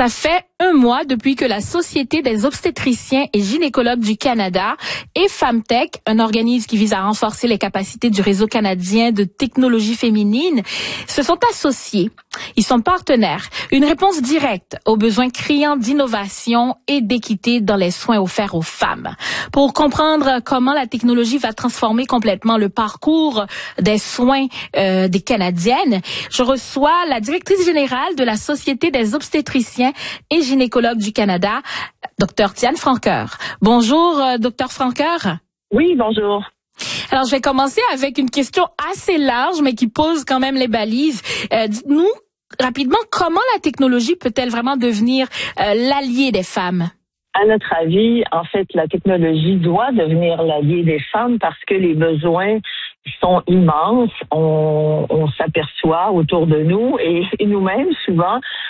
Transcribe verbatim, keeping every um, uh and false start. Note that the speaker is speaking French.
Ça fait un mois depuis que la Société des obstétriciens et gynécologues du Canada et Femtech, un organisme qui vise à renforcer les capacités du réseau canadien de technologie féminine, se sont associés. Ils sont partenaires. Une réponse directe aux besoins criants d'innovation et d'équité dans les soins offerts aux femmes. Pour comprendre comment la technologie va transformer complètement le parcours des soins euh, des Canadiennes, je reçois la directrice générale de la Société des obstétriciens et gynécologues du Canada, Dr Diane Francoeur. Bonjour, euh, Dr Francoeur. Oui, bonjour. Alors, je vais commencer avec une question assez large, mais qui pose quand même les balises. Euh, dites-nous rapidement, comment la technologie peut-elle vraiment devenir euh, l'allié des femmes? À notre avis, en fait, la technologie doit devenir l'allié des femmes parce que les besoins sont immenses. On, on s'aperçoit autour de nous et, et nous-mêmes, souvent,